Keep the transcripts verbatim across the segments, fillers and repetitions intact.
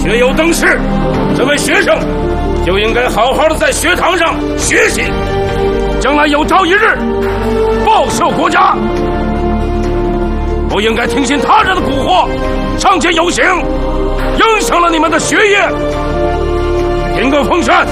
学有登仕，这位学生就应该好好的在学堂上学习，将来有朝一日报效国家，不应该听信他人的蛊惑，上街游行，影响了你们的学业。听个风扇，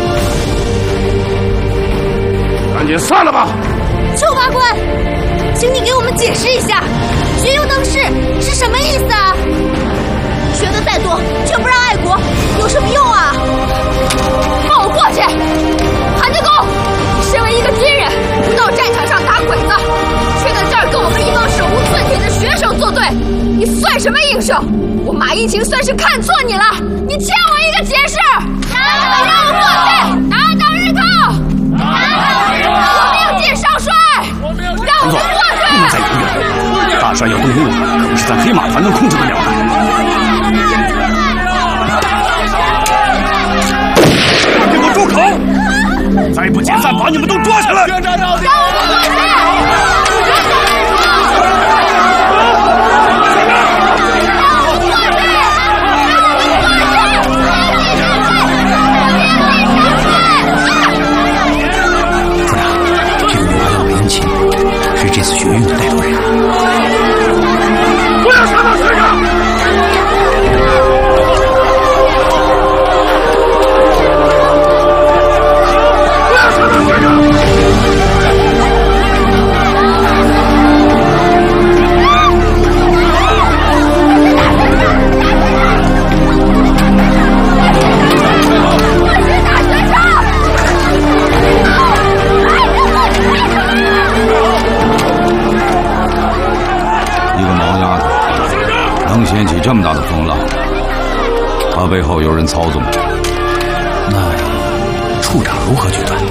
赶紧散了吧！ 邱法官，请你给我们解释一下，学有登仕是什么意思啊？学的再多，却不让爱国，有什么用啊？放我过去！韩德公，身为一个军人，不到战场上打鬼子，却在这儿跟我们一帮手无寸铁的学生作对，你算什么英雄？我马一晴算是看错你了，你欠我一个解释！让我过去！打倒日寇！打倒日寇！我命令少帅，让我们过去！ 不能再犹豫了，大帅要动怒，可不是咱黑马团能控制得了的。给我住口！再不解散，把你们都抓起来！ 让我们过去！ 是这次学运的带头人。 不要伤到学生！不要伤到学生！ 掀起这么大的风浪，他背后有人操纵，那处长如何决断？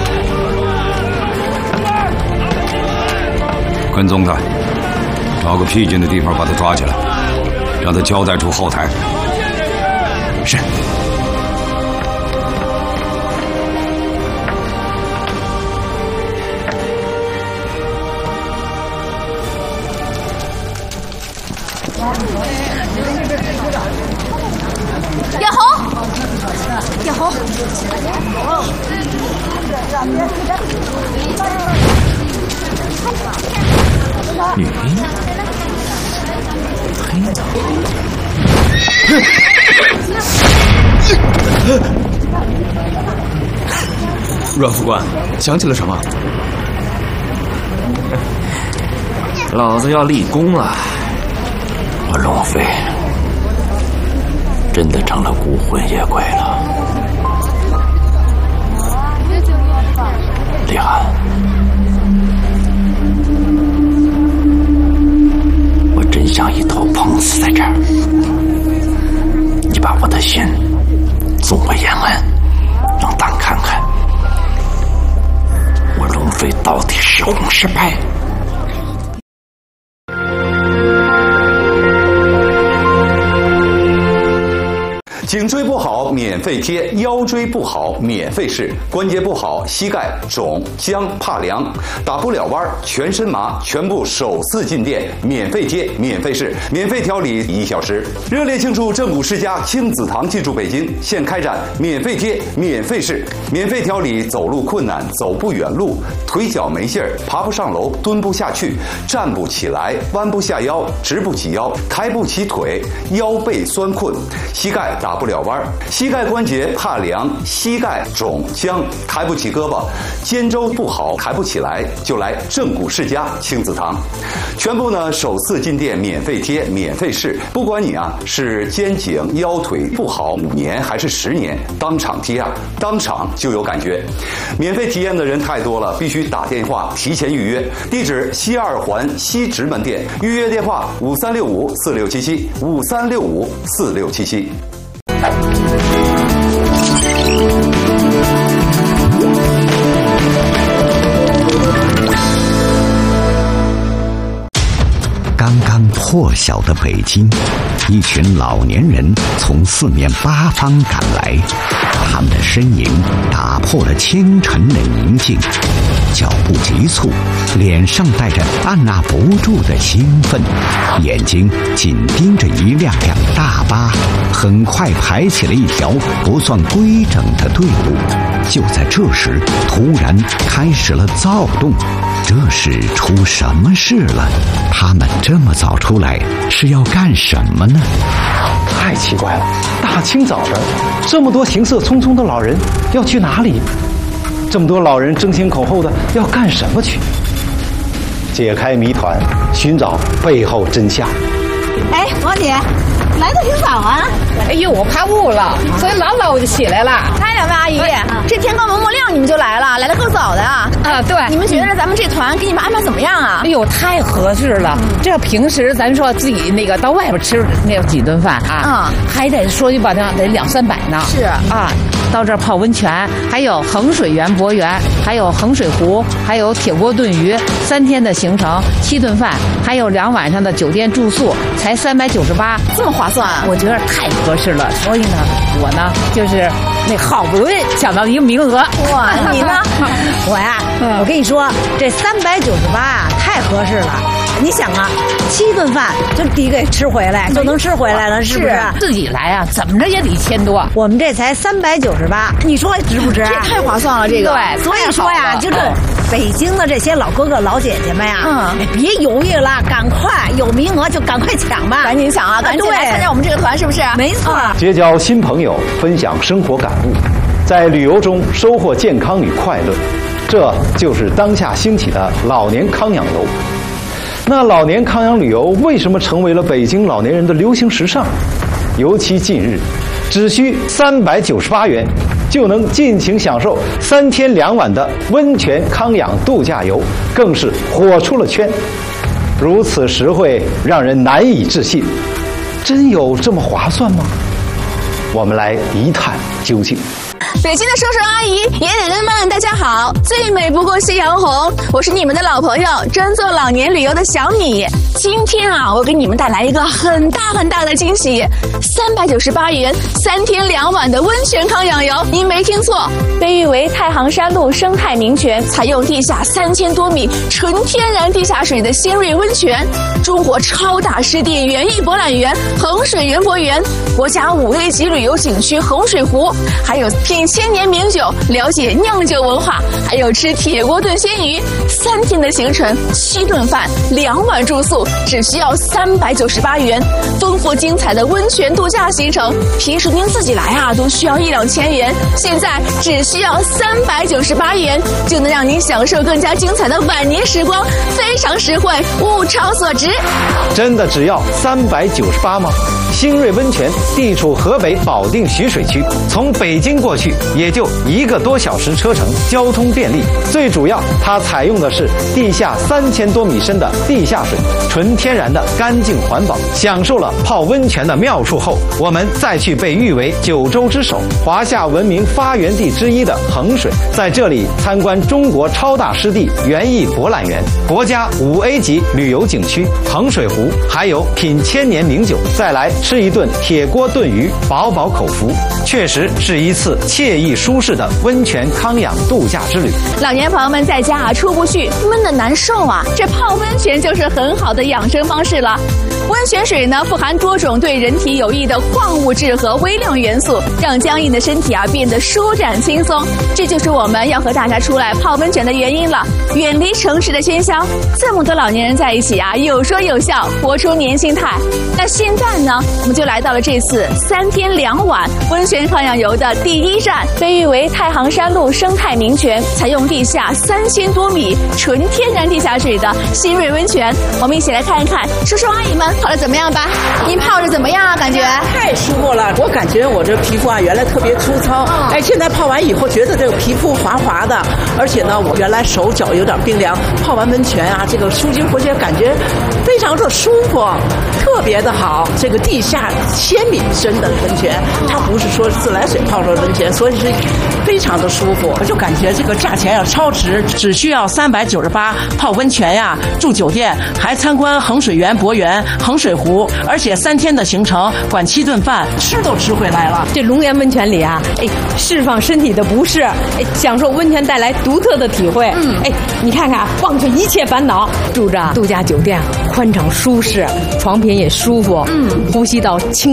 跟踪他，找个僻静的地方把他抓起来，让他交代出后台。是。 眼红，眼红， 女兵， 阮副官，想起了什么？ 老子要立功了！ 我龙飞真的成了孤魂野鬼了。李涵，我真想一头碰死在这儿。你把我的心送回延安，让党看看我龙飞到底是红是白。 颈椎不好免费贴，腰椎不好免费试，关节不好膝盖肿僵怕凉打不了弯全身麻，全部首次进店免费贴免费试，免费调理一小时。热烈庆祝正骨世家亲子堂进驻北京，现开展免费贴免费试，免费调理走路困难走不远路，腿脚没劲儿爬不上楼蹲不下去站不起来弯不下腰直不起腰抬不起腿腰背酸困膝盖打不了弯，膝盖关节怕凉，膝盖肿僵，抬不起胳膊，肩周不好，抬不起来，就来正骨世家亲子堂。全部呢首次进店免费贴，免费试，不管你啊是肩颈腰腿不好五年还是十年，当场贴啊，当场就有感觉。免费体验的人太多了，必须打电话提前预约。地址西二环西直门店，预约电话五三六五四六七七五三六五四六七七。 刚刚破晓的北京，一群老年人从四面八方赶来，他们的身影打破了清晨的宁静。 脚步急促，脸上带着按捺不住的兴奋，眼睛紧盯着一辆辆大巴，很快排起了一条不算规整的队伍。就在这时，突然开始了躁动。这是出什么事了？他们这么早出来是要干什么呢？ 太奇怪了，大清早的，这么多行色匆匆的老人要去哪里？这么多老人争先恐后的要干什么去？解开谜团，寻找背后真相。 哎，王姐，来的挺早啊。 哎呦，我怕雾了，所以老早我就起来了。 哎，两位阿姨，这天刚蒙蒙亮你们就来了，来的够早的啊。 啊，对。 你们觉得咱们这团给你们安排怎么样啊？ 哎呦，太合适了。这平时咱说自己那个到外边吃那几顿饭啊，嗯，还得说句不好听，得两三百呢。 是啊。到这儿泡温泉，还有衡水园博园，还有衡水湖，还有铁锅炖鱼，三天的行程，七顿饭，还有两晚上的酒店住宿，才三百九十八， 这么划算啊！ 我觉得太合适了，所以呢，我呢就是那好不容易抢到一个名额。 哇，你呢？ 我呀，嗯、我跟你说，这三百九十八啊，太合适了。你想啊，七顿饭就抵给吃回来，就能吃回来了，是不是？ 自己来啊，怎么着也得一千多。 我们这才三百九十八，你说值不值？ 这太划算了，这个。 对，所以说呀，就这北京的这些老哥哥老姐姐们呀， 嗯， 别犹豫了，赶快有名额就赶快抢吧， 赶紧抢啊，赶紧来参加我们这个团，是不是？ 没错。 结交新朋友，分享生活感悟，在旅游中收获健康与快乐，这就是当下兴起的老年康养游。那老年康养旅游为什么成为了北京老年人的流行时尚？尤其近日，只需三百九十八元就能尽情享受三天两晚的温泉康养度假游，更是火出了圈。如此实惠，让人难以置信。真有这么划算吗？我们来一探究竟。 北京的叔叔阿姨、爷爷奶奶们，大家好！最美不过夕阳红，我是你们的老朋友，专做老年旅游的小米。今天啊，我给你们带来一个很大很大的惊喜，三百九十八元三天两晚的温泉康养游，您没听错，被誉为太行山路生态名泉，采用地下三千多米纯天然地下水的仙瑞温泉，中国超大湿地园艺博览园衡水园博园，国家五 A 级旅游景区衡水湖，还有品千年名酒，了解酿酒文化，还有吃铁锅炖鲜鱼，三天的行程，七顿饭，两晚住宿，只需要三百九十八元。丰富精彩的温泉度假行程，平时您自己来啊，都需要一两千元，现在只需要三百九十八元，就能让您享受更加精彩的晚年时光，非常实惠，物超所值。 真的只要三百九十八吗？新瑞温泉地处河北保定徐水区，从北京过去也就一个多小时车程，交通便利。最主要，它采用的是地下三千多米深的地下水，纯天然的干净环保。享受了泡温泉的妙处后，我们再去被誉为九州之首、华夏文明发源地之一的衡水，在这里参观中国超大湿地园艺博览园、国家五 A 级旅游景区衡水湖，还有品千年名酒，再来吃一顿铁锅炖鱼，饱饱口福，确实是一次惬意舒适的温泉康养度假之旅。 老年朋友们在家啊出不去，闷得难受啊，这泡温泉就是很好的养生方式了。温泉水呢富含多种对人体有益的矿物质和微量元素，让僵硬的身体啊变得舒展轻松。这就是我们要和大家出来泡温泉的原因了。远离城市的喧嚣，这么多老年人在一起啊，有说有笑，活出年轻态。那现在呢，我们就来到了这次三天两晚温泉康养游的第一站，被誉为太行山路生态名泉，采用地下三千多米纯天然地下水的新瑞温泉。我们一起来看一看叔叔阿姨们泡的怎么样吧？您泡着怎么样啊？感觉太舒服了，我感觉我这皮肤啊原来特别粗糙，嗯、哎，现在泡完以后觉得这个皮肤滑滑的，而且呢，我原来手脚有点冰凉，泡完温泉啊，这个舒筋活血，感觉非常的舒服，特别的好。这个地下千米深的温泉，它不是说自来水泡出的温泉，所以是非常的舒服。我就感觉这个价钱要超值，只需要三百九十八泡温泉呀，住酒店，还参观衡水园博园、衡水湖，而且三天的行程，管七顿饭， 吃都吃回来了。 这龙岩温泉里啊，哎，释放身体的不适，哎，享受温泉带来独特的体会。嗯，哎，你看看，忘却一切烦恼，住着度假酒店，宽敞舒适，床品也舒服，嗯，呼吸到清